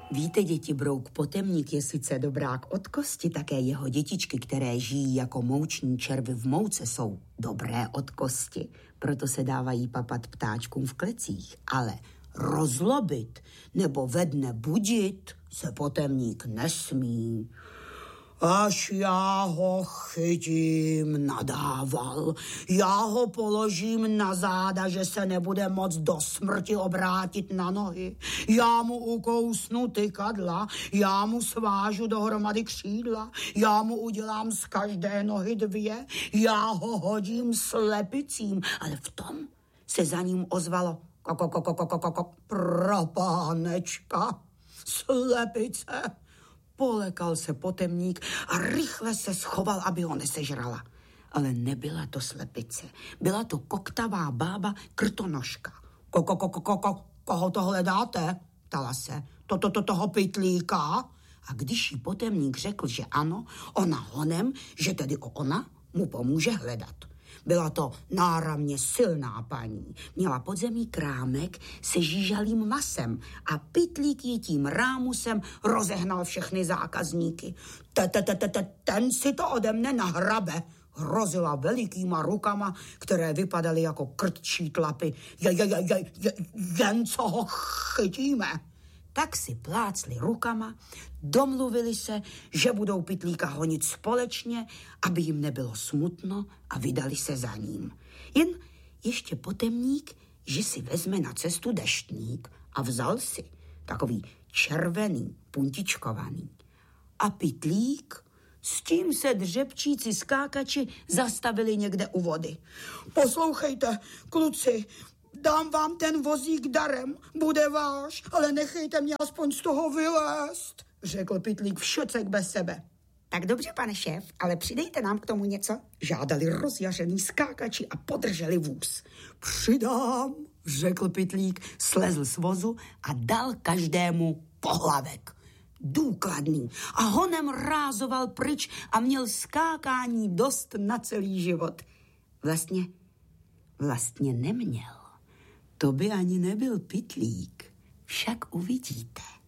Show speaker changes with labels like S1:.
S1: Víte, děti, brouk Potemník je sice dobrák od kosti, také jeho dětičky, které žijí jako mouční červy v mouce, jsou dobré od kosti. Proto se dávají papat ptáčkům v klecích. Ale rozlobit nebo ve dne budit se Potemník nesmí. Až já ho chytím, nadával. Já ho položím na záda, že se nebude moc do smrti obrátit na nohy. Já mu ukousnu tykadla, já mu svážu dohromady křídla, já mu udělám z každé nohy 2, já ho hodím slepicím. Ale v tom se za ním ozvalo propánečka, slepice. Polekal se Potemník a rychle se schoval, aby ho nesežrala. Ale nebyla to slepice. Byla to koktavá bába Krtonožka. Koho to hledáte? Ptala se. Toho pytlíka? A když jí Potemník řekl, že ano, ona honem, že tedy ona mu pomůže hledat. Byla to náramně silná paní. Měla podzemí krámek se žížalým masem a pytlík jí tím rámusem rozehnal všechny zákazníky. Ten si to ode mne nahrabe, hrozila velikýma rukama, které vypadaly jako krtčí tlapy. Jen co ho chytíme. Tak si plácli rukama, domluvili se, že budou pytlíka honit společně, aby jim nebylo smutno, a vydali se za ním. Jen ještě Potemník, že si vezme na cestu deštník, a vzal si takový červený, puntičkovaný. A pytlík, s tím se dřepčíci skákači zastavili někde u vody. Poslouchejte, kluci, dám vám ten vozík darem, bude váš, ale nechejte mě aspoň z toho vylézt, řekl pytlík všecek bez sebe. Tak dobře, pane šéf, ale přidejte nám k tomu něco, žádali rozjařený skákači a podrželi vůz. Přidám, řekl pytlík, slezl z vozu a dal každému pohlavek. Důkladný, a honem rázoval pryč a měl skákání dost na celý život. Vlastně neměl. To by ani nebyl pytlík, však uvidíte.